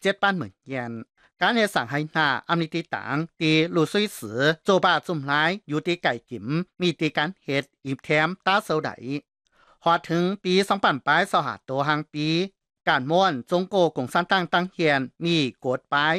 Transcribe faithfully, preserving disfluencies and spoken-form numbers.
เจ็ดปันเหมือนยันการในสั่งให้นาอเมริกต่างตีลูซุยสือโจบาจุ่มร้ายอยู่ที่ไก่จิ๋มมีตีการเฮ็ดอีแถมตาเสาไดพอถึงปีสองพันปลายสหตัวหางปีการม่วนจงโกกงสันตั้งตั้งเฮียนมีกฎปลาย